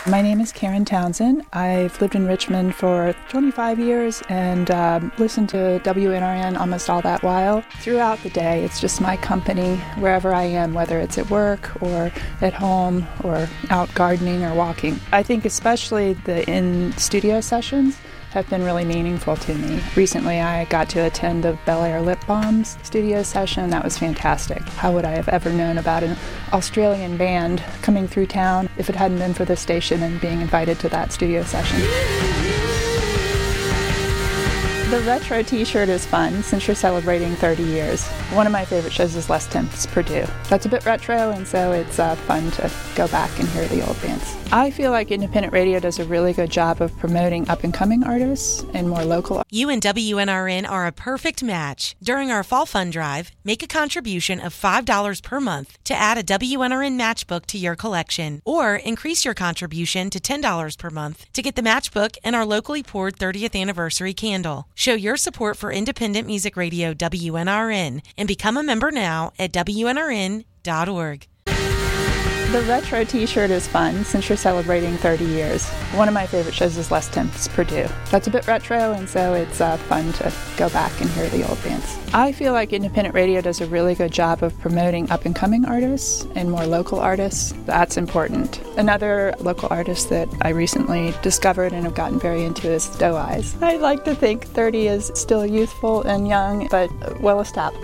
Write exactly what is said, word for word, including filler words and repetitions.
My name is Karen Townsend. I've lived in Richmond for twenty-five years and um, listened to W N R N almost all that while. Throughout the day, it's just my company wherever I am, whether it's at work or at home or out gardening or walking. I think especially the in-studio sessions have been really meaningful to me. Recently, I got to attend the Bel Air Lip Balms studio session. That was fantastic. How would I have ever known about an Australian band coming through town if it hadn't been for the station and being invited to that studio session? The retro t-shirt is fun since you're celebrating thirty years. One of my favorite shows is Les Temp's Purdue. That's a bit retro, and so it's uh, fun to go back and hear the old bands. I feel like independent radio does a really good job of promoting up-and-coming artists and more local. You and W N R N are a perfect match. During our Fall Fund Drive, make a contribution of five dollars per month to add a W N R N matchbook to your collection, or increase your contribution to ten dollars per month to get the matchbook and our locally poured thirtieth anniversary candle. Show your support for independent music radio W N R N and become a member now at W N R N dot org. The retro t-shirt is fun since you're celebrating thirty years. One of my favorite shows is Les Temp's Purdue. That's a bit retro, and so it's uh, fun to go back and hear the old bands. I feel like independent radio does a really good job of promoting up-and-coming artists and more local artists. That's important. Another local artist that I recently discovered and have gotten very into is Doe Eyes. I like to think thirty is still youthful and young, but well established.